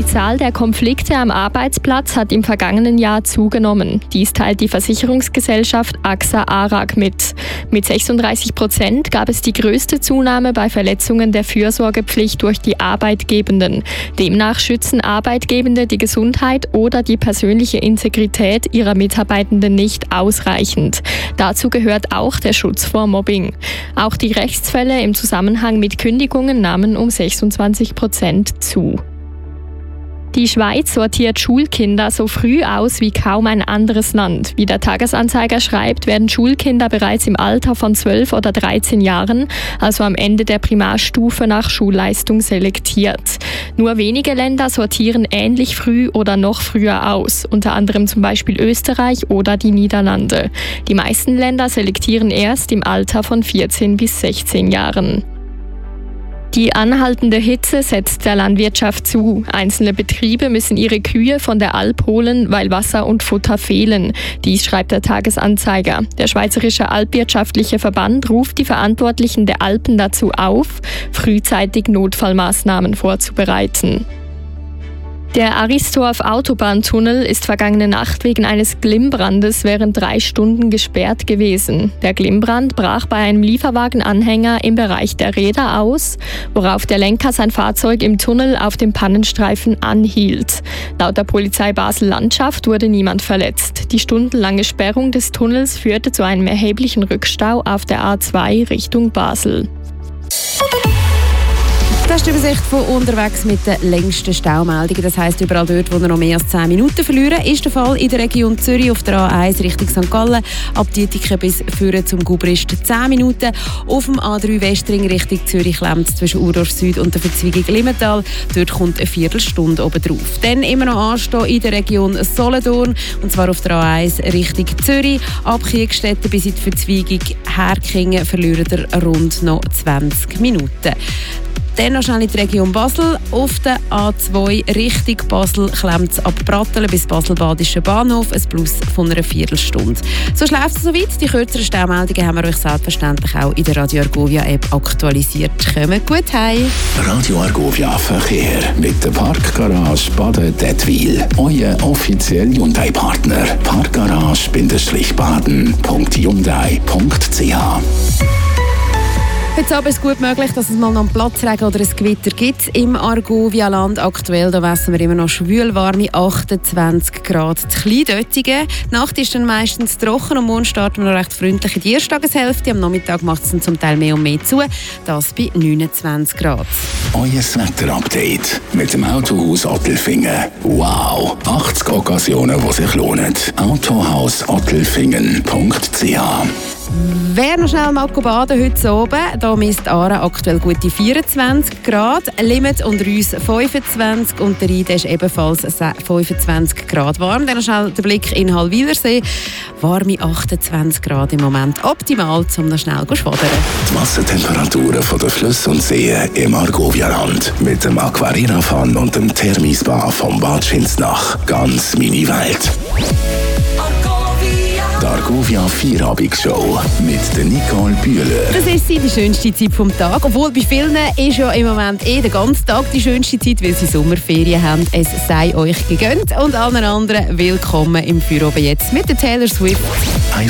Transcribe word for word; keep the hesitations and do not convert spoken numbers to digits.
Die Zahl der Konflikte am Arbeitsplatz hat im vergangenen Jahr zugenommen. Dies teilt die Versicherungsgesellschaft A X A ARAG mit. Mit sechsunddreißig Prozent gab es die größte Zunahme bei Verletzungen der Fürsorgepflicht durch die Arbeitgebenden. Demnach schützen Arbeitgebende die Gesundheit oder die persönliche Integrität ihrer Mitarbeitenden nicht ausreichend. Dazu gehört auch der Schutz vor Mobbing. Auch die Rechtsfälle im Zusammenhang mit Kündigungen nahmen um sechsundzwanzig Prozent zu. Die Schweiz sortiert Schulkinder so früh aus wie kaum ein anderes Land. Wie der Tagesanzeiger schreibt, werden Schulkinder bereits im Alter von zwölf oder dreizehn Jahren, also am Ende der Primarstufe, nach Schulleistung selektiert. Nur wenige Länder sortieren ähnlich früh oder noch früher aus, unter anderem zum Beispiel Österreich oder die Niederlande. Die meisten Länder selektieren erst im Alter von vierzehn bis sechzehn Jahren. Die anhaltende Hitze setzt der Landwirtschaft zu. Einzelne Betriebe müssen ihre Kühe von der Alp holen, weil Wasser und Futter fehlen. Dies schreibt der Tagesanzeiger. Der Schweizerische Alpwirtschaftliche Verband ruft die Verantwortlichen der Alpen dazu auf, frühzeitig Notfallmaßnahmen vorzubereiten. Der Aristorf-Autobahntunnel ist vergangene Nacht wegen eines Glimmbrandes während drei Stunden gesperrt gewesen. Der Glimmbrand brach bei einem Lieferwagenanhänger im Bereich der Räder aus, worauf der Lenker sein Fahrzeug im Tunnel auf dem Pannenstreifen anhielt. Laut der Polizei Basel-Landschaft wurde niemand verletzt. Die stundenlange Sperrung des Tunnels führte zu einem erheblichen Rückstau auf der A zwei Richtung Basel. Das ist die Übersicht von unterwegs mit den längsten Staumeldungen. Das heisst, überall dort, wo wir noch mehr als zehn Minuten verlieren, ist der Fall in der Region Zürich auf der A eins Richtung Sankt Gallen. Ab Dietiken bis Führen zum Gubrist zehn Minuten. Auf dem A drei Westring Richtung Zürich-Lemz zwischen Urdorf Süd und der Verzweigung Limmental. Dort kommt eine Viertelstunde oben drauf. Dann immer noch anstehen in der Region Solothurn. Und zwar auf der A eins Richtung Zürich. Ab Kiegstetten bis in die Verzweigung Herkingen verlieren ihr rund noch zwanzig Minuten. Dann noch schnell in die Region Basel. Auf der A zwei Richtung Basel klemmt es ab Brattelen bis Basel-Badischen Bahnhof. Ein Plus von einer Viertelstunde. So schläft es soweit. Die kürzeren Staumeldungen haben wir euch selbstverständlich auch in der Radio Argovia App aktualisiert. Kommt gut heim. Radio Argovia Verkehr mit der Parkgarage Baden-Dettwil. Euer offizieller Hyundai-Partner. Parkgarage-baden punkt hyundai punkt c h. Heute Abend ist es gut möglich, dass es mal noch einen Platzregen oder ein Gewitter gibt im Argovia-Land. Aktuell da messen wir immer noch schwülwarme achtundzwanzig Grad. Die Kleindöttigen. Die Nacht ist dann meistens trocken und morgen starten wir noch recht freundlich in die erste Tageshälfte. Am Nachmittag macht es dann zum Teil mehr und mehr zu. Das bei neunundzwanzig Grad. Euer Wetter-Update mit dem Autohaus Ottelfingen. Wow! achtzig Occasionen, die sich lohnen. autohaus ottelfingen punkt c h. Wer noch schnell mal baden heute oben, da misst Aare aktuell gute vierundzwanzig Grad, Limmat und Rüss fünfundzwanzig und der Rhein ist ebenfalls fünfundzwanzig Grad warm. Dann noch schnell der Blick in Hallwilersee, warme achtundzwanzig Grad im Moment, optimal, um noch schnell zu schwadern. Die Wassertemperaturen von den Flüssen und Seen im Argovia-Land mit dem Aquarina-Fan und dem Thermispa vom Bad Schinsnach. Ganz meine Welt. Die Argovia Vierabend-Show mit der Nicole Bühler. Das ist sie, die schönste Zeit vom Tag. Obwohl bei vielen ist ja im Moment eh der ganze Tag die schönste Zeit, weil sie Sommerferien haben. Es sei euch gegönnt. Und allen anderen willkommen im Feierabend jetzt mit der Taylor Swift. Einfach